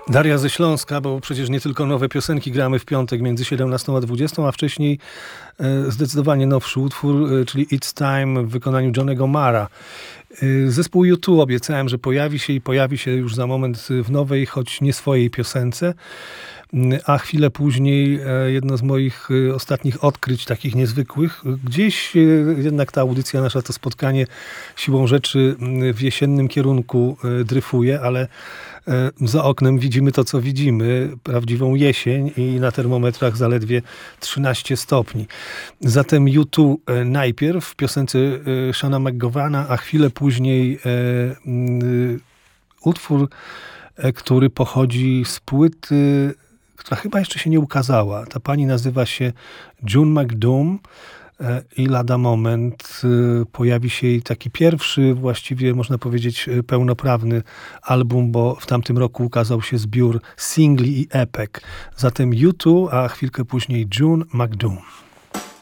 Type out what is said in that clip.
Daria ze Śląska, bo przecież nie tylko nowe piosenki gramy w piątek między 17 a 20, a wcześniej zdecydowanie nowszy utwór, czyli It's Time w wykonaniu Johnnego Marra. Zespół U2 obiecałem, że pojawi się już za moment w nowej, choć nie swojej piosence. A chwilę później jedno z moich ostatnich odkryć, takich niezwykłych. Gdzieś jednak ta audycja nasza, to spotkanie siłą rzeczy w jesiennym kierunku dryfuje, ale za oknem widzimy to, co widzimy. Prawdziwą jesień i na termometrach zaledwie 13 stopni. Zatem U2 najpierw w piosence Shana McGovana, a chwilę później utwór, który pochodzi z płyty, która chyba jeszcze się nie ukazała. Ta pani nazywa się June McDoom i lada moment pojawi się jej taki pierwszy, właściwie można powiedzieć pełnoprawny album, bo w tamtym roku ukazał się zbiór singli i epek. Zatem U2, a chwilkę później June McDoom.